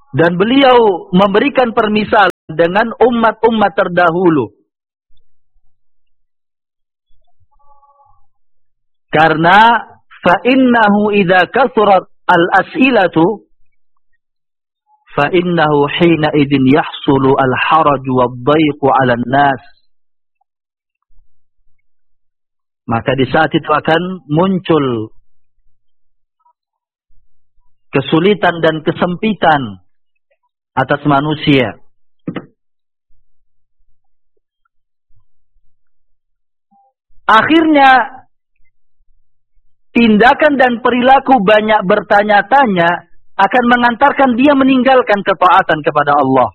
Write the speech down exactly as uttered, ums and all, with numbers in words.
Dan beliau memberikan permisalan dengan umat-umat terdahulu. Karena fa'innahu idza kathurat al-as'ilatu fa'innahu hina idin yahsulu al-haraj wad-dhayqu 'ala an-nas. Maka di saat itu akan muncul kesulitan dan kesempitan atas manusia. Akhirnya tindakan dan perilaku banyak bertanya-tanya akan mengantarkan dia meninggalkan ketaatan kepada Allah.